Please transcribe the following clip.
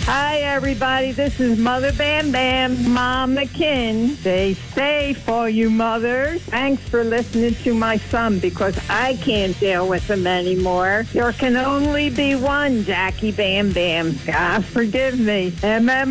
Hi, everybody. This is Mother Bam Bam, Mom McKinn. Stay safe, all you mothers. Thanks for listening to my son because I can't deal with him anymore. There can only be one Jackie Bam Bam. God forgive me.